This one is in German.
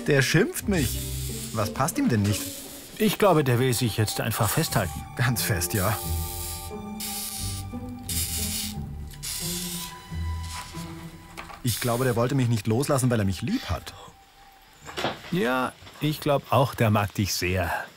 Der schimpft mich. Was passt ihm denn nicht? Ich glaube, der will sich jetzt einfach festhalten. Ganz fest, ja. Ich glaube, der wollte mich nicht loslassen, weil er mich lieb hat. Ja, ich glaube auch, der mag dich sehr.